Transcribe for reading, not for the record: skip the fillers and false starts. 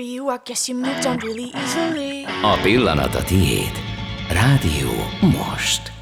for you, I guess you moved on really easily. A pillanat a tiéd. Rádió most.